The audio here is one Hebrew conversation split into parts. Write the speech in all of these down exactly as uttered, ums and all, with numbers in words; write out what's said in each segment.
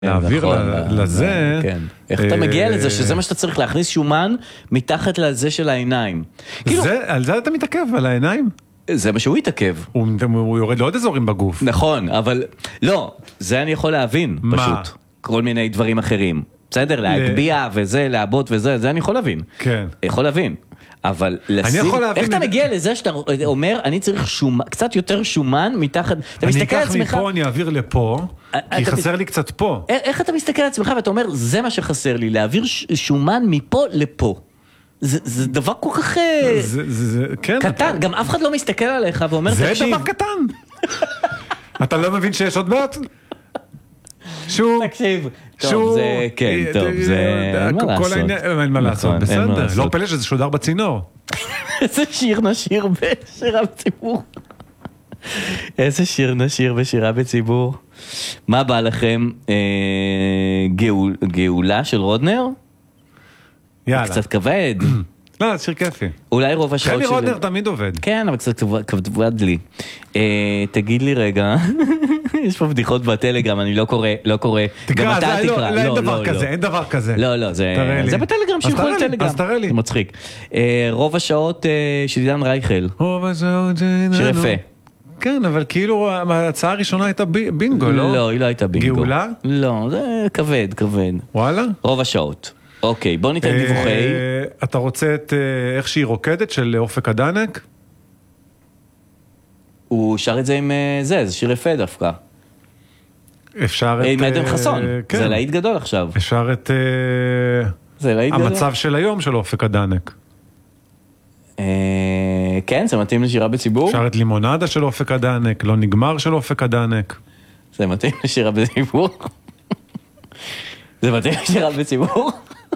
להעביר לזה. כן. איך אתה מגיע לזה שזה מה שאתה צריך להכניס שומן מתחת לזה של העיניים? על זה אתה מתעכב, על העיניים? זה מה שהוא יתעכב. הוא יורד לעוד אזורים בגוף. נכון, אבל לא, זה אני יכול להבין פשוט. כל מיני דברים אחרים. בסדר, להגביע וזה, לעבוד וזה, זה אני יכול להבין. כן. יכול להבין. אבל לשים, איך אתה מגיע לזה שאתה אומר, אני צריך שומן, קצת יותר שומן מתחת, אתה מסתכל על עצמך, אני אקח מפה, אני אעביר לפה, כי חסר לי קצת פה. איך אתה מסתכל על עצמך ואתה אומר, זה מה שחסר לי, להעביר שומן מפה לפה. זה דבר כל כך קטן, גם אף אחד לא מסתכל עליך ואומר, זה דבר קטן. אתה לא מבין שיש עוד מעט? שוב, תקשיב, טוב, זה, כן, טוב, זה, אין מה לעשות. אין מה לעשות, בסדר, לא פלא שזה שודר בצינור. איזה שיר נשיר בשירה בציבור. איזה שיר נשיר בשירה בציבור. מה בא לכם? גאולה של רודנר? יאללה. קצת כבד. לא, שיר כיפי. אולי רוב השעות שלי רודנר תמיד עובד. כן, אבל קצת כבד לי. תגיד לי רגע, יש פה בדיחות בטלגרם, אני לא קורא, לא קורא. תקרא, אין דבר כזה, אין דבר כזה. לא, לא, זה בטלגרם, שילכו לטלגרם. אז תראה לי. זה מצחיק. רוב השעות של עידן רייכל. רוב השעות של עידן. שיר יפה. כן, אבל כאילו ההצעה הראשונה הייתה בינגו, לא? לא, היא לא הייתה בינגו. גאולה? לא, זה כבד, כבד. וואלה? רוב השעות. אוקיי, בוא ניתן דיווחי. אתה רוצה את איך שהיא רוקדת של אופק הדנק? הוא שר את זה עם זה, זה שיר יפה דווקא. אפשר את... עם עדן חסון, זה להיט גדול עכשיו. אפשר את המצב של היום של אופק הדנק. כן, זה מתאים לשירה בציבור. אפשר את לימונדה של אופק הדנק, לא נגמר של אופק הדנק. זה מתאים לשירה בציבור. זה מתאים לשירה בציבור.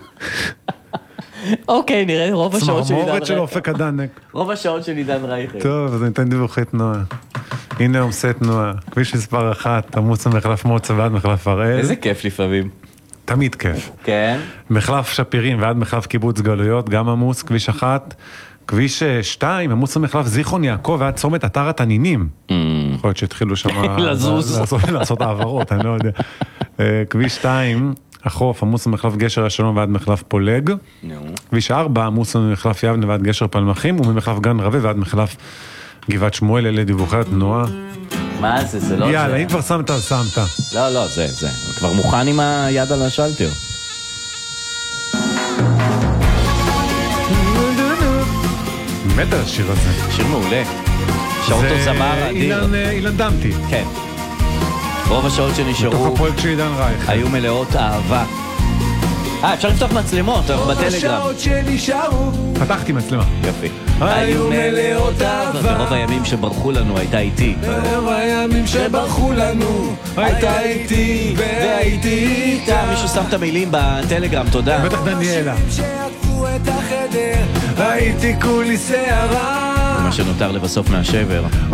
אוקיי, נראה רוב השעות של עידן רייכל. צמרמורת של אופק הדנק. רוב השעות של עידן רייכל. טוב, אז ניתן דיווחי תנועה. הנה עומסי תנועה. כביש מספר אחת, עמוס המחלף מוצא ועד מחלף הראל. איזה כיף לפעמים. תמיד כיף. כן. מחלף שפירים ועד מחלף קיבוץ גלויות, גם עמוס, כביש אחת. כביש שתיים, עמוס המחלף זיכרון יעקב ועד צומת אתר התנינים. יכול להיות שהתחילו שם... לזוז. לעשות העברות, אני לא יודע. כביש שתיים, החוף, עמוס המחלף גשר השלום ועד מחלף פולג. כביש ארבע, עמוס המחלף יבנה ועד גשר פלמחים, וממחלף גן רווה ועד מחלף גבעת שמואל, אלה דיווחי התנועה. מה זה? זה לא... יאללה, אם כבר שמת, אז שמת. לא, לא, זה, זה. כבר מוכן עם היד על השלטר. מת על השיר הזה. שיר מעולה. שעות הזמר אדיר. זה אילן דמתי. כן. רוב השעות שנשארו... בתוך הפרויקט של עידן רייכל. היו מלאות אהבה. אה, אפשר לפתוח מצלמות, אנחנו בטלגרם. רוב השעות שנשארו... פתחתי מצלמה. יופי. היו מלאות אהבה. ברוב הימים שברחו לנו הייתה איתי. ברוב הימים שברחו לנו הייתה איתי והייתי איתה. מישהו שם את המילים בטלגרם, תודה. בטח דניאלה. שעטפו את החדר הייתי כולי שערה. מה שנותר לבסוף מהשבר.